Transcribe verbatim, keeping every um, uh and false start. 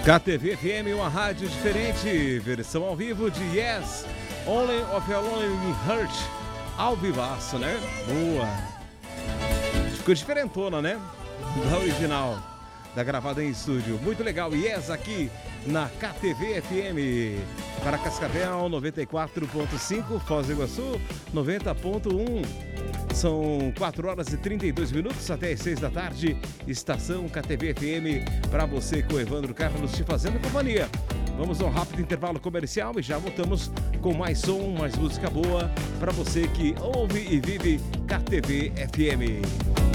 K T V F M, uma rádio diferente, versão ao vivo de Yes, Only of Your Lonely Heart, ao vivaço, né? Boa! Ficou diferentona, né? Da original, da gravada em estúdio. Muito legal, Yes aqui na K T V F M. Para Cascavel, noventa e quatro ponto cinco, Foz do Iguaçu, noventa ponto um. São quatro horas e trinta e dois minutos até as seis da tarde. Estação K T V F M para você com Evandro Carlos te fazendo companhia. Vamos a um rápido intervalo comercial e já voltamos com mais som, mais música boa para você que ouve e vive K T V F M.